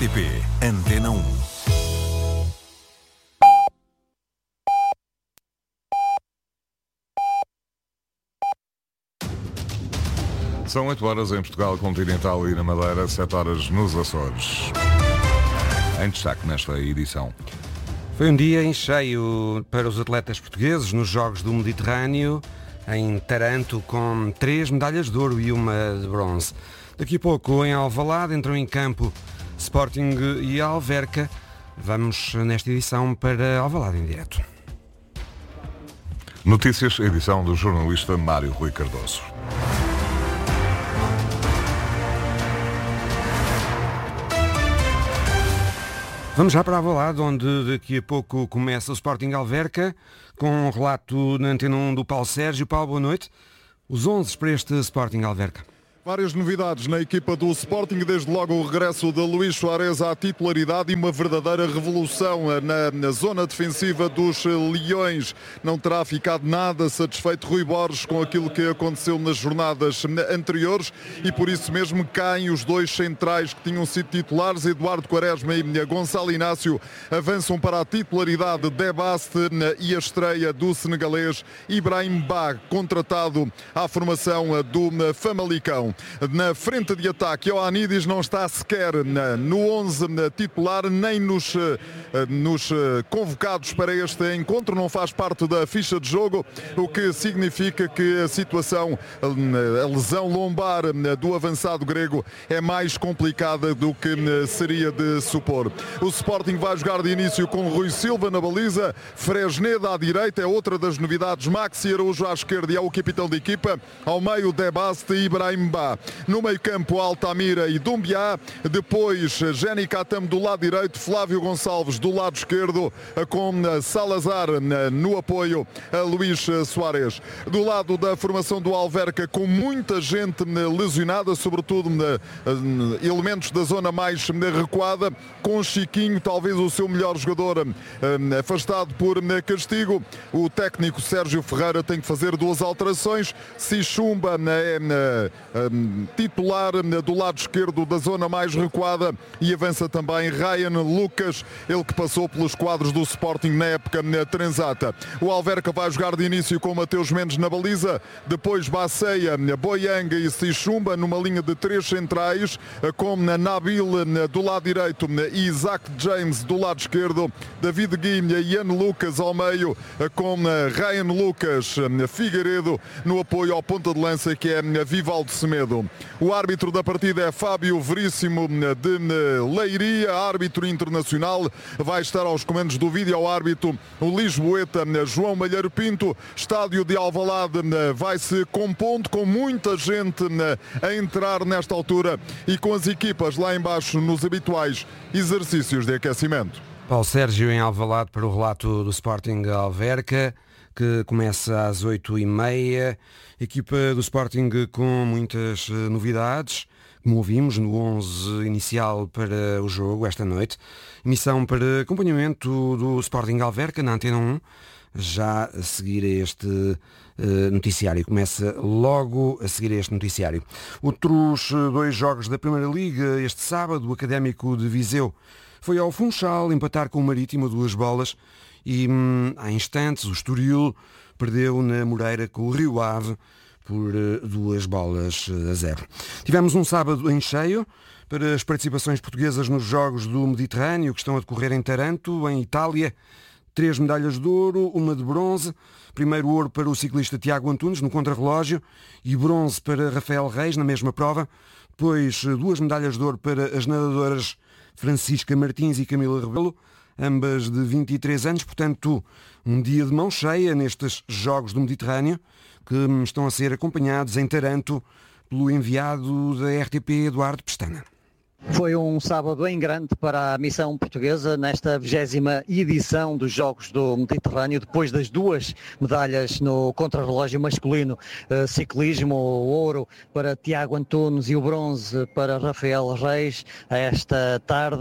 RTP Antena 1. São 8 horas em Portugal Continental e na Madeira, 7 horas nos Açores. Em destaque nesta edição. Foi um dia em cheio para os atletas portugueses nos Jogos do Mediterrâneo, em Taranto, com 3 medalhas de ouro e uma de bronze. Daqui a pouco, em Alvalade, entram em campo Sporting e Alverca. Vamos, nesta edição, para Alvalade em direto. Notícias, edição do jornalista Mário Rui Cardoso. Vamos já para Alvalade, onde daqui a pouco começa o Sporting Alverca, com um relato na Antena 1 do Paulo Sérgio. Paulo, boa noite. Os 11 para este Sporting Alverca. Várias novidades na equipa do Sporting, desde logo o regresso de Luís Soares à titularidade e uma verdadeira revolução na zona defensiva dos Leões. Não terá ficado nada satisfeito Rui Borges com aquilo que aconteceu nas jornadas anteriores e por isso mesmo caem os dois centrais que tinham sido titulares. Eduardo Quaresma e Gonçalo Inácio avançam para a titularidade de Baste e a estreia do senegalês Ibrahim Ba, contratado à formação do Famalicão. Na frente de ataque, Ioannidis não está sequer no 11 titular, nem nos convocados para este encontro, não faz parte da ficha de jogo, o que significa que a situação, a lesão lombar do avançado grego é mais complicada do que seria de supor. O Sporting vai jogar de início com Rui Silva na baliza, Fresneda à direita, é outra das novidades, Maxi Araújo à esquerda e é o capitão de equipa, ao meio Debaste e Ibrahim Ba. No meio campo Altamira e Dumbiá, depois Jenny Katam do lado direito, Flávio Gonçalves do lado esquerdo, com Salazar no apoio a Luís Soares. Do lado da formação do Alverca, com muita gente lesionada, sobretudo elementos da zona mais recuada, com Chiquinho, talvez o seu melhor jogador, afastado por castigo. O técnico Sérgio Ferreira tem que fazer 2 alterações. Sichumba é titular do lado esquerdo da zona mais recuada e avança também Ryan Lucas, ele que passou pelos quadros do Sporting na época transata. O Alverca vai jogar de início com Mateus Mendes na baliza, depois Baceia, Boyanga e Sichumba numa linha de 3 centrais, com Nabil do lado direito e Isaac James do lado esquerdo, David Guinha e Ian Lucas ao meio, com Ryan Lucas, Figueiredo no apoio ao ponta de lança, que é Vivaldo Semedo. O árbitro da partida é Fábio Veríssimo de Leiria, árbitro internacional. Vai estar aos comandos do vídeo árbitro o lisboeta João Malheiro Pinto. Estádio de Alvalade vai se compondo com muita gente a entrar nesta altura e com as equipas lá embaixo nos habituais exercícios de aquecimento. Paulo Sérgio em Alvalade para o relato do Sporting Alverca, que começa às 8h30. Equipa do Sporting com muitas novidades, como ouvimos no 11 inicial para o jogo esta noite. Emissão para acompanhamento do Sporting Alverca na Antena 1, já a seguir este noticiário. Começa logo a seguir este noticiário. Outros 2 jogos da Primeira Liga este sábado. O Académico de Viseu foi ao Funchal empatar com o Marítimo 2-2 e há instantes o Estoril perdeu na Moreira com o Rio Ave por 2-0. Tivemos um sábado em cheio para as participações portuguesas nos Jogos do Mediterrâneo que estão a decorrer em Taranto, em Itália. 3 medalhas de ouro, uma de bronze. Primeiro ouro para o ciclista Tiago Antunes no contrarrelógio e bronze para Rafael Reis na mesma prova. Depois 2 medalhas de ouro para as nadadoras Francisca Martins e Camila Rebelo, ambas de 23 anos, portanto um dia de mão cheia nestes Jogos do Mediterrâneo que estão a ser acompanhados em Taranto pelo enviado da RTP Eduardo Pestana. Foi um sábado em grande para a missão portuguesa nesta 20ª edição dos Jogos do Mediterrâneo, depois das 2 medalhas no contrarrelógio masculino, ciclismo, o ouro para Tiago Antunes e o bronze para Rafael Reis. Esta tarde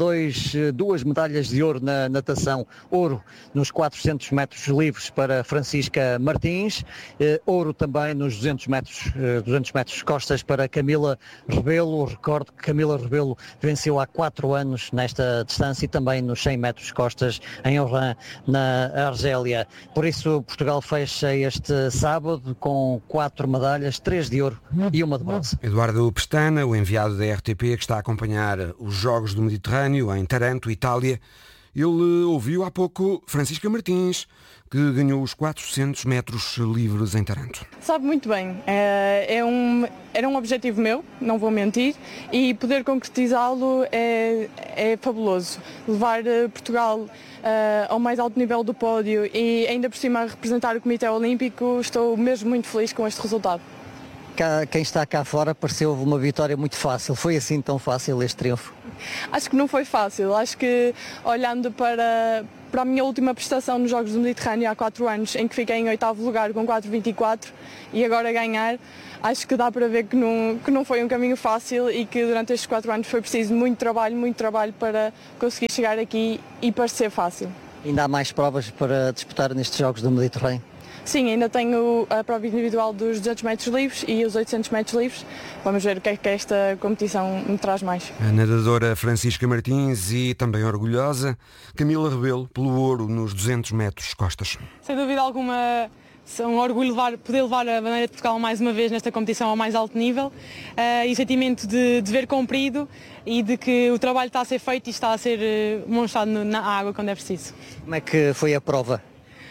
2 medalhas de ouro na natação, ouro nos 400 metros livres para Francisca Martins, ouro também nos 200 metros costas para Camila Rebelo. Recordo que Camila Rebelo venceu há 4 anos nesta distância e também nos 100 metros costas em Oran, na Argélia. Por isso Portugal fecha este sábado com 4 medalhas, 3 de ouro e 1 de bronze. Eduardo Pestana, o enviado da RTP que está a acompanhar os Jogos do Mediterrâneo em Taranto, Itália. Ele ouviu há pouco Francisca Martins, que ganhou os 400 metros livres em Taranto. Sabe muito bem, era um objetivo meu, não vou mentir, e poder concretizá-lo é fabuloso. Levar Portugal ao mais alto nível do pódio e ainda por cima representar o Comitê Olímpico, estou mesmo muito feliz com este resultado. Quem está cá fora pareceu uma vitória muito fácil. Foi assim tão fácil este triunfo? Acho que não foi fácil. Acho que olhando para a minha última prestação nos Jogos do Mediterrâneo há 4 anos, em que fiquei em 8º lugar com 4,24 e agora ganhar, acho que dá para ver que não foi um caminho fácil e que durante estes 4 anos foi preciso muito trabalho para conseguir chegar aqui e parecer fácil. Ainda há mais provas para disputar nestes Jogos do Mediterrâneo? Sim, ainda tenho a prova individual dos 200 metros livres e os 800 metros livres. Vamos ver o que é que esta competição me traz mais. A nadadora Francisca Martins e também orgulhosa Camila Rebelo pelo ouro nos 200 metros costas. Sem dúvida alguma, é um orgulho poder levar a bandeira de Portugal mais uma vez nesta competição ao mais alto nível e o sentimento de dever cumprido e de que o trabalho está a ser feito e está a ser demonstrado na água quando é preciso. Como é que foi a prova?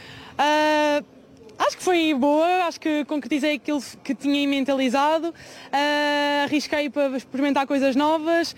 Acho que foi boa, acho que concretizei aquilo que tinha mentalizado, arrisquei para experimentar coisas novas,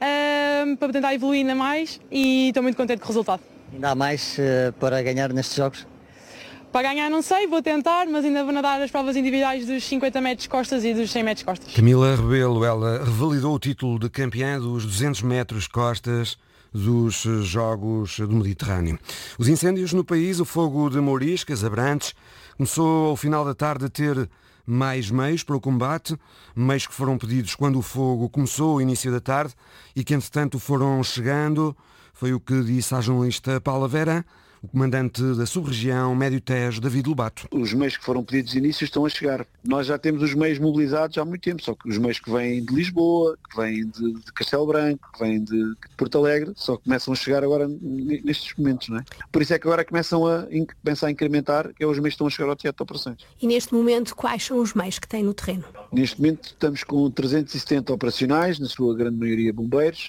para tentar evoluir ainda mais e estou muito contente com o resultado. Ainda há mais para ganhar nestes Jogos? Para ganhar não sei, vou tentar, mas ainda vou nadar as provas individuais dos 50 metros costas e dos 100 metros costas. Camila Rebelo, ela revalidou o título de campeã dos 200 metros costas dos Jogos do Mediterrâneo. Os incêndios no país, o fogo de Mouriscas, Abrantes, começou ao final da tarde a ter mais meios para o combate, meios que foram pedidos quando o fogo começou ao início da tarde e que entretanto foram chegando. Foi o que disse à jornalista Paula Vera, o comandante da sub-região Médio Tejo, David Lobato. Os meios que foram pedidos de início estão a chegar. Nós já temos os meios mobilizados há muito tempo, só que os meios que vêm de Lisboa, que vêm de Castelo Branco, que vêm de Porto Alegre, só começam a chegar agora nestes momentos, não é? Por isso é que agora começam a incrementar, que é os meios que estão a chegar ao teatro de operações. E neste momento, quais são os meios que têm no terreno? Neste momento estamos com 370 operacionais, na sua grande maioria bombeiros,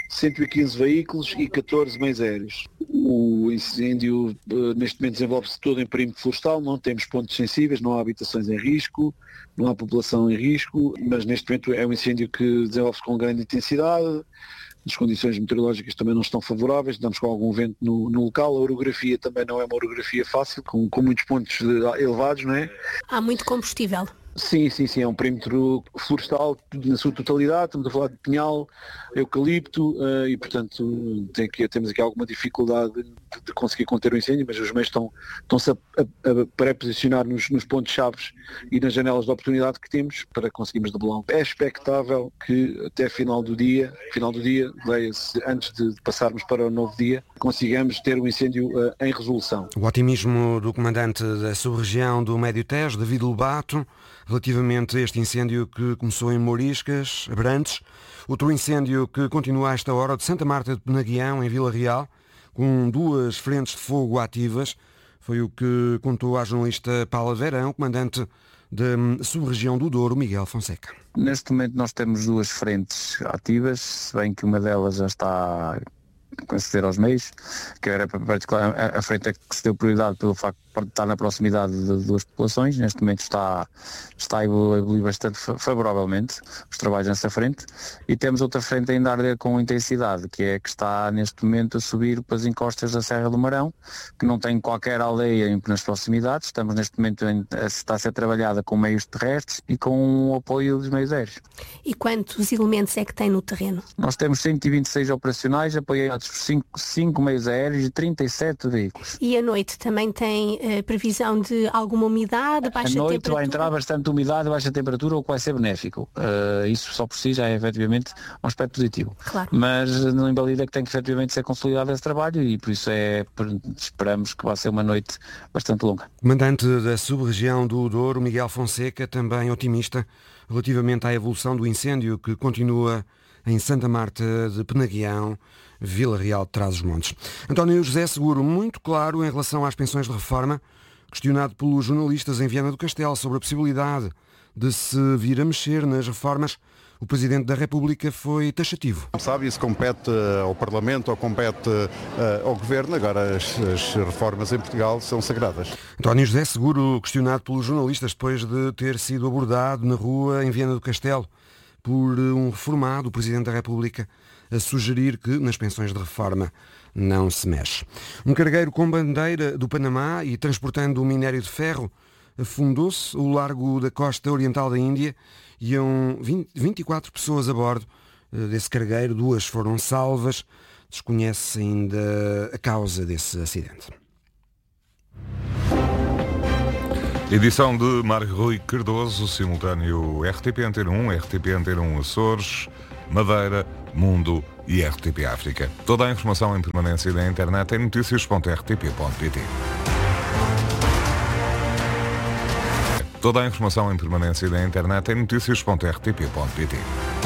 115 veículos e 14 meios aéreos. O incêndio neste momento desenvolve-se todo em perímetro florestal, não temos pontos sensíveis, não há habitações em risco, não há população em risco, mas neste momento é um incêndio que desenvolve-se com grande intensidade, as condições meteorológicas também não estão favoráveis, estamos com algum vento no local, a orografia também não é uma orografia fácil, com muitos pontos elevados, não é? Há muito combustível. Sim, é um perímetro florestal na sua totalidade, estamos a falar de pinhal, eucalipto e portanto temos aqui alguma dificuldade de conseguir conter o incêndio, mas os meios estão-se a pré-posicionar nos pontos-chave e nas janelas de oportunidade que temos para conseguirmos debelá-lo. É expectável que até final do dia, leia-se antes de passarmos para o novo dia, consigamos ter um incêndio em resolução. O otimismo do comandante da sub-região do Médio Tejo, David Lobato, relativamente a este incêndio que começou em Mouriscas, Abrantes, outro incêndio que continua a esta hora de Santa Marta de Penaguião, em Vila Real, com 2 frentes de fogo ativas, foi o que contou à jornalista Paula Verão, comandante da sub-região do Douro, Miguel Fonseca. Neste momento nós temos 2 frentes ativas, se bem que uma delas já está conceder aos meios, que era a frente que se deu prioridade pelo facto de estar na proximidade de 2 populações. Neste momento está a evoluir bastante favoravelmente os trabalhos nessa frente, e temos outra frente ainda a arder com intensidade, que é que está neste momento a subir para as encostas da Serra do Marão, que não tem qualquer aldeia nas proximidades. Estamos neste momento está a ser trabalhada com meios terrestres e com o apoio dos meios aéreos. E quantos elementos é que tem no terreno? Nós temos 126 operacionais apoiados por 5 meios aéreos e 37 veículos. E à noite também tem previsão de alguma umidade, baixa temperatura? À noite vai entrar bastante umidade, baixa temperatura, o que vai ser benéfico. Isso só por si já é efetivamente um aspecto positivo. Claro. Mas não invalida que tem que efetivamente ser consolidado esse trabalho, e por isso esperamos que vai ser uma noite bastante longa. Comandante da sub-região do Douro, Miguel Fonseca, também otimista relativamente à evolução do incêndio que continua em Santa Marta de Penaguião, Vila Real de Trás-os-Montes. António José Seguro, muito claro em relação às pensões de reforma, questionado pelos jornalistas em Viana do Castelo sobre a possibilidade de se vir a mexer nas reformas, o Presidente da República foi taxativo. Sabe, isso compete ao Parlamento ou compete ao Governo. Agora as reformas em Portugal são sagradas. António José Seguro, questionado pelos jornalistas depois de ter sido abordado na rua em Viana do Castelo por um reformado, o Presidente da República, a sugerir que nas pensões de reforma não se mexe. Um cargueiro com bandeira do Panamá e transportando um minério de ferro afundou-se o largo da costa oriental da Índia. Iam 24 pessoas a bordo desse cargueiro, 2 foram salvas. Desconhece ainda a causa desse acidente. Edição de Mário Rui Cardoso, simultâneo RTP Antena 1, RTP Antena 1 Açores, Madeira, Mundo e RTP África. Toda a informação em permanência na internet em notícias.rtp.pt. Toda a informação em permanência na internet em notícias.rtp.pt.